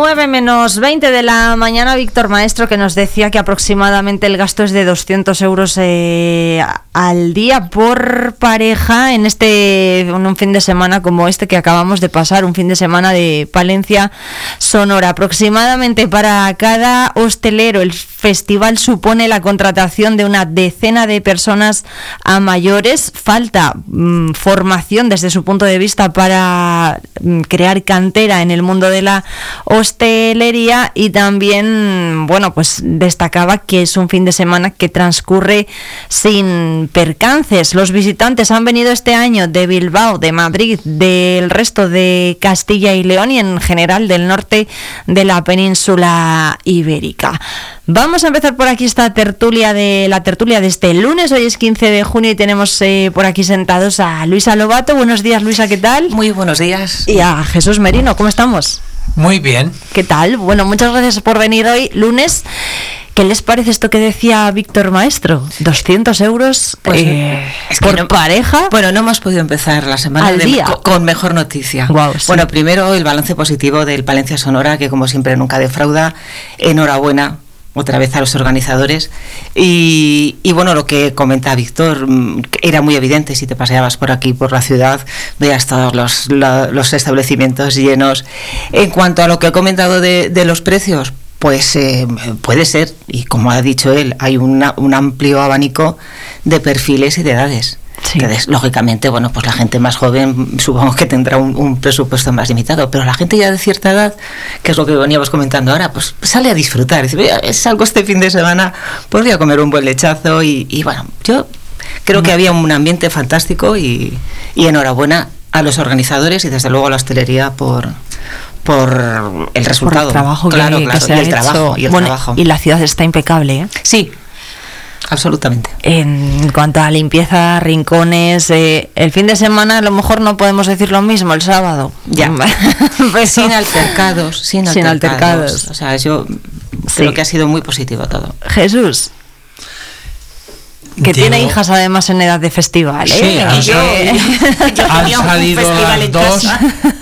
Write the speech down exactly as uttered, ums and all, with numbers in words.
nueve menos veinte de la mañana, Víctor Maestro, que nos decía que aproximadamente el gasto es de doscientos euros eh, al día por pareja en este en un fin de semana como este que acabamos de pasar, un fin de semana de Palencia Sonora. Aproximadamente para cada hostelero el festival supone la contratación de una decena de personas a mayores. Falta mmm, formación desde su punto de vista para mmm, crear cantera en el mundo de la hostelería, y también, bueno, pues destacaba que es un fin de semana que transcurre sin percances. Los visitantes han venido este año de Bilbao, de Madrid, del resto de Castilla y León y en general del norte de la península ibérica. Vamos a empezar por aquí esta tertulia de la tertulia de este lunes. Hoy es quince de junio y tenemos eh, por aquí sentados a Luisa Lobato. Buenos días, Luisa, ¿qué tal? Muy buenos días. Y a Jesús Merino, ¿cómo estamos? Muy bien. ¿Qué tal? Bueno, muchas gracias por venir hoy, lunes. ¿Qué les parece esto que decía Víctor Maestro? doscientos euros pues, eh, es que por no, pareja. Bueno, no hemos podido empezar la semana al de, día. Con, con mejor noticia. Wow, sí. Bueno, primero el balance positivo del Palencia Sonora, que como siempre nunca defrauda. Enhorabuena otra vez a los organizadores. Y, y bueno, lo que comenta Víctor era muy evidente. Si te paseabas por aquí, por la ciudad, veías todos los, los, los establecimientos llenos. En cuanto a lo que he comentado de, de los precios, pues eh, puede ser, y como ha dicho él, hay una, un amplio abanico de perfiles y de edades. Sí. Entonces, lógicamente, bueno, pues la gente más joven supongo que tendrá un, un presupuesto más limitado, pero la gente ya de cierta edad, que es lo que veníamos comentando ahora, pues sale a disfrutar. Dice, salgo este fin de semana, pues voy a comer un buen lechazo y, y bueno, yo creo que había un ambiente fantástico y, y enhorabuena a los organizadores y desde luego a la hostelería por... por el resultado, por el trabajo claro, que, claro, que se y ha el hecho. trabajo y el bueno, trabajo y la ciudad está impecable, ¿eh? Sí, absolutamente. En cuanto a limpieza, rincones, eh, el fin de semana a lo mejor no podemos decir lo mismo el sábado. Ya. Pues sin altercados, sin altercados. Sin altercados. O sea, yo sí. creo que ha sido muy positivo todo. Jesús. Que Diego. Tiene hijas además en edad de festival, ¿eh? Sí, han, yo, yo, yo han salido las dos